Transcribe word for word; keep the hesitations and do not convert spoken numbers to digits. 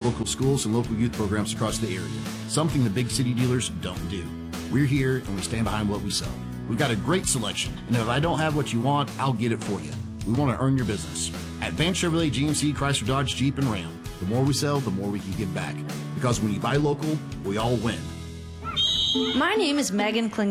local schools and local youth programs across the area, something the big city dealers don't do. We're here and we stand behind what we sell. We've got a great selection, and if I don't have what you want, I'll get it for you. We want to earn your business. At Van Chevrolet, G M C, Chrysler, Dodge, Jeep, and Ram, the more we sell, the more we can give back. Because when you buy local, we all win. My name is Megan Kling.